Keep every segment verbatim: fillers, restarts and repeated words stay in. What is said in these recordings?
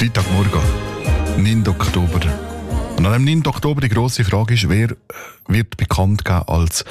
Freitagmorgen, neunten Oktober. Und an dem neunten Oktober die grosse Frage ist, wer wird bekannt geben als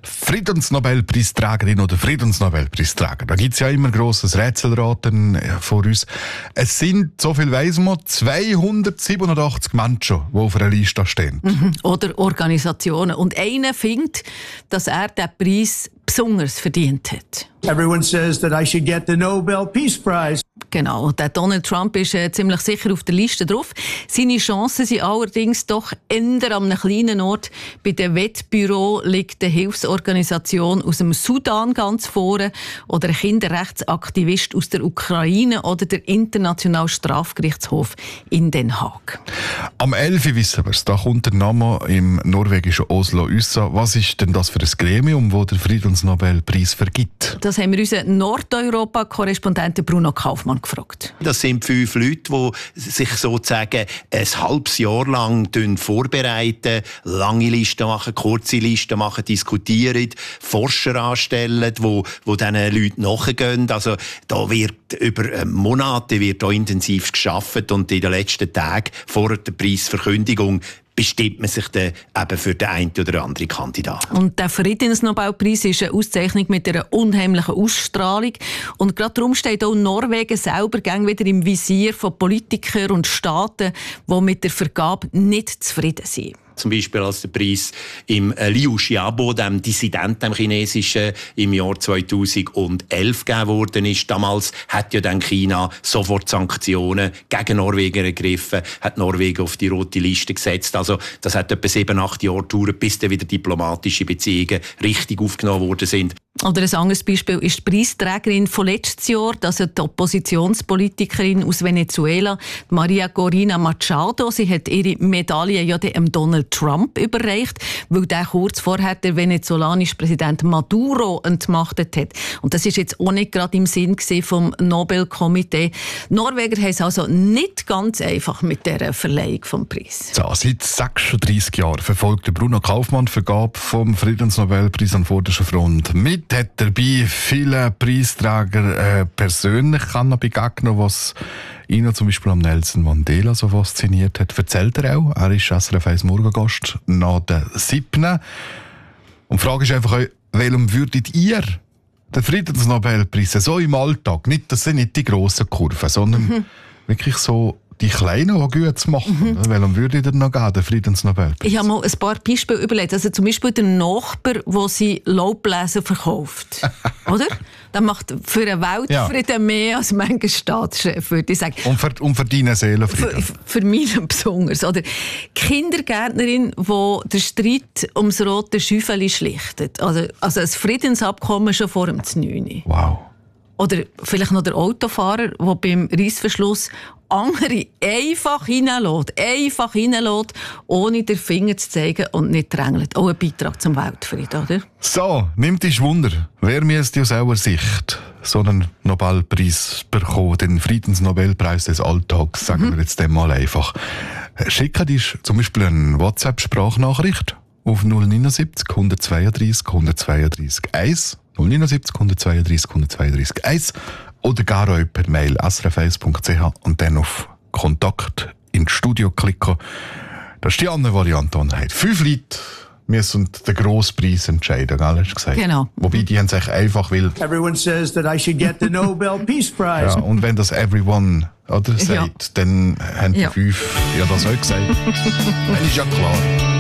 Friedensnobelpreisträgerin oder Friedensnobelpreisträger. Da gibt es ja immer grosses Rätselraten vor uns. Es sind, so viel weiss man, zweihundertsiebenundachtzig Menschen, die auf einer Liste stehen. Mhm. Oder Organisationen. Und einer findet, dass er den Preis besonders verdient hat. Everyone says that I should get the Nobel Peace Prize. Genau, der Donald Trump ist äh, ziemlich sicher auf der Liste drauf. Seine Chancen sind allerdings doch eher an einem kleinen Ort. Bei dem Wettbüro liegt eine Hilfsorganisation aus dem Sudan ganz vorne oder ein Kinderrechtsaktivist aus der Ukraine oder der Internationale Strafgerichtshof in Den Haag. Am elf wissen wir es, da kommt der Name im norwegischen Oslo raus. Was ist denn das für ein Gremium, das den Friedensnobelpreis vergibt? Das haben wir unseren Nordeuropa-Korrespondenten Bruno Kaufmann gefragt. Das sind fünf Leute, die sich sozusagen ein halbes Jahr lang vorbereiten, lange Listen machen, kurze Listen machen, diskutieren, Forscher anstellen, die, die diesen Leuten nachgehen. Also da wird über Monate wird da intensiv gearbeitet und in den letzten Tagen vor der Preisverkündung bestimmt man sich dann eben für den einen oder anderen Kandidaten. Und der Friedensnobelpreis ist eine Auszeichnung mit einer unheimlichen Ausstrahlung. Und gerade darum steht auch Norwegen selber gern wieder im Visier von Politikern und Staaten, die mit der Vergabe nicht zufrieden sind. Zum Beispiel als der Preis im Liu Xiaobo, dem Dissidenten, dem Chinesischen, im Jahr zweitausendelf gegeben worden ist. Damals hat ja dann China sofort Sanktionen gegen Norwegen ergriffen, hat Norwegen auf die rote Liste gesetzt. Also das hat etwa sieben, acht Jahre gedauert, bis dann wieder diplomatische Beziehungen richtig aufgenommen worden sind. Oder ein anderes Beispiel ist die Preisträgerin von letztes Jahr, also die Oppositionspolitikerin aus Venezuela, Maria Corina Machado. Sie hat ihre Medaille ja dem Donald Trump überreicht, weil der kurz vorher der venezolanische Präsident Maduro entmachtet hat. Und das ist jetzt auch nicht gerade im Sinn vom Nobelkomitee. Norweger haben es also nicht ganz einfach mit der Verleihung des Preises. So, seit sechsunddreissig Jahren verfolgt Bruno Kaufmann die Vergabe vom Friedensnobelpreis an vorderster Front. Mit hat dabei viele Preisträger äh, persönlich kann er begegnen, was ihn zum Beispiel am Nelson Mandela so fasziniert hat. Erzählt er auch. Er ist S R F eins Morgengast nach der siebten. Und die Frage ist einfach, welchem würdet ihr den Friedensnobelpreis so im Alltag, nicht, das sind nicht die grossen Kurven, sondern mhm. wirklich so die Kleinen, die gut machen. Mhm. Welchem würde ich denn noch geben, den Friedensnobelpreis? Ich habe mal ein paar Beispiele überlegt. Also zum Beispiel der Nachbar, der sie Laubbläser verkauft. Oder? Der macht für den Weltfrieden ja. mehr als mancher Staatschef, würde ich sagen. Und für, und für deine Seelenfrieden? Für, für mich besonders. Oder die Kindergärtnerin, die den Streit ums rote Schäufeli schlichtet. Also, also ein Friedensabkommen schon vor dem neun. Wow. Oder vielleicht noch der Autofahrer, der beim Reissverschluss andere einfach reinlässt, einfach reinlässt, ohne den Finger zu zeigen und nicht drängelt. Auch ein Beitrag zum Weltfrieden, oder? So, nimmt dich Wunder. Wer müsste aus eurer Sicht so einen Nobelpreis bekommen, den Friedensnobelpreis des Alltags, sagen mhm. wir jetzt dem mal einfach. Schickt dich zum Beispiel eine WhatsApp-Sprachnachricht auf null neunundsiebzig, hundertzweiunddreissig, hundertzweiunddreissig eins. null neunundsiebzig, hundertzweiunddreissig, hundertzweiunddreissig eins oder gar auch per Mail s r f eins punkt c h und dann auf Kontakt ins Studio klicken. Das ist die andere Variante, die er hat. Fünf Leute müssen den Grosspreis entscheiden, gell, hast du gesagt? Genau. Wobei die haben sich einfach will. Everyone says that I should get the Nobel Peace Prize. Ja, und wenn das everyone oder sagt, ja. dann haben die ja. fünf ja das auch gesagt. Dann ist ja klar.